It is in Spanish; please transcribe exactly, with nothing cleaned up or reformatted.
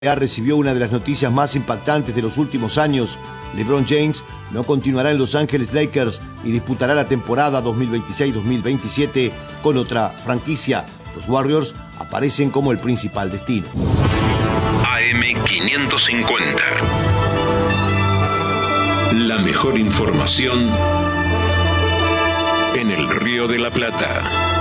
Recibió una de las noticias más impactantes de los últimos años. LeBron James no continuará en Los Ángeles Lakers y disputará la temporada dos mil veintiséis dos mil veintisiete con otra franquicia. Los Warriors aparecen como el principal destino. A M quinientos cincuenta. La mejor información en el Río de la Plata.